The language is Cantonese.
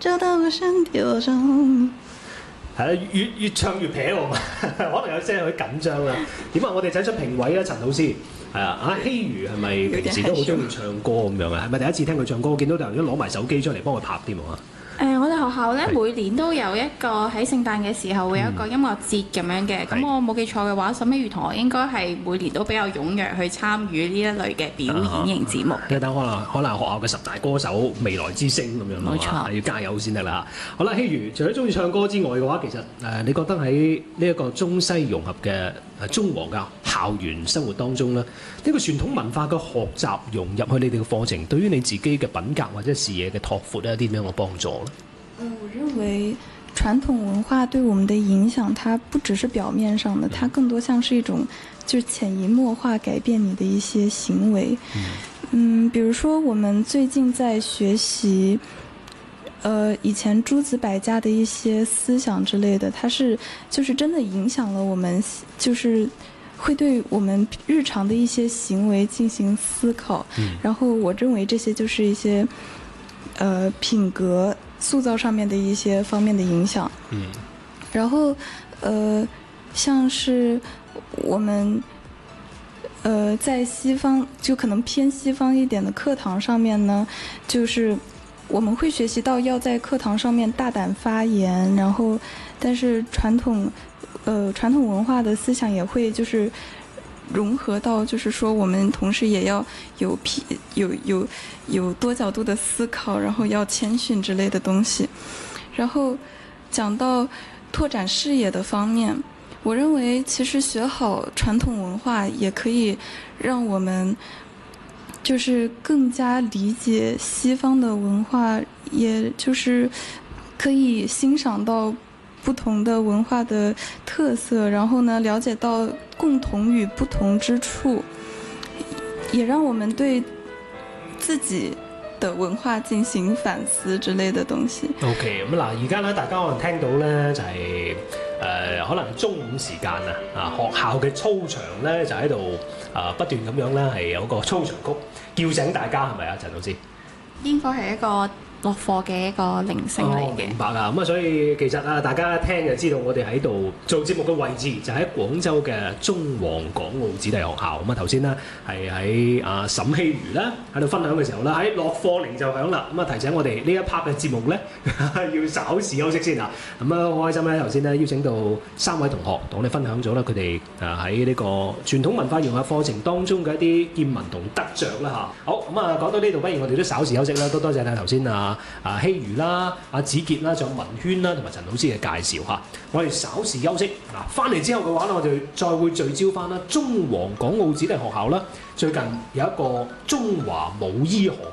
找到我身體我想。 係啦，越唱越撇喎，可能有些有啲緊張啦。點啊？我哋請出評委啦，陳老師係啊，阿希如係咪平時都好中意唱歌咁樣啊？係咪第一次聽佢唱歌？我見到突然間攞埋手機出嚟幫佢拍添啊！ 我哋學校咧每年都有一個喺聖誕嘅時候會有一個音樂節咁樣嘅，咁我冇記錯嘅話，沈希如同學應該係每年都比較踴躍去參與呢一類嘅表演型節目。 等可能學校嘅十大歌手未來之星咁樣咯， 冇錯， 要加油先得啦。好啦，希如，除咗中意唱歌之外嘅話，其實你覺得喺呢一個中西融合嘅中皇嘅校園生活當中咧，呢個傳統文化嘅學習融入去你哋嘅課程，對於你自己嘅品格或者視野嘅拓闊有啲點樣嘅幫助咧？ 我認為傳統文化對我們的影響，它不只是表面上的，它更多像是一種就是潛移默化改變你的一些行為。比如說我們最近在學習以前諸子百家的一些思想之類的，它是就是真的影響了我們，就是會對我們日常的一些行為進行思考。然後我認為這些就是一些品格塑造上面的一些方面的影響。然後像是我們在西方就可能偏西方一點的課堂上面呢，就是我們會學習到要在課堂上面大膽發言，然後但是傳統文化的思想也會就是融合到，就是說我們同時也要有多角度的思考，然後要謙遜之類的東西。然後講到拓展視野的方面，我認為其實學好傳統文化也可以讓我們就是更加理解西方的文化，也就是可以欣賞到不同的文化的特色，然後呢了解到共同與不同之處，也讓我們對自己的文化進行反思之類的東西。 OK， 咁嗱，而家咧大家可能聽到咧就係可能中午時間學校嘅操場咧就喺度不斷咁樣咧係有個操場曲叫醒大家，係咪啊，陳老師？ 應該係一個落課嘅一個鈴聲嚟嘅。 明白啊！咁所以其實大家一聽就知道我哋喺度做節目嘅位置就喺廣州嘅中皇港澳子弟學校。咁頭先呢係喺沈希如啦喺度分享嘅時候啦，喺落課鈴就響啦。咁提醒我哋呢一 part 嘅節目咧要稍事休息先啊。咁好開心咧，頭先咧邀請到3位同學同我哋分享咗啦，佢哋喺呢個傳統文化融合課程當中嘅一啲見聞同得着啦嚇。好，咁講到呢度，不如我哋都稍事休息啦。多謝頭先希如啦、子傑啦、仲有文軒啦，同埋陳老師嘅介紹嚇。我哋稍事休息，翻嚟之後嘅話咧，我哋再會聚焦翻啦中皇港澳子弟學校啦。最近有一個中華舞醫學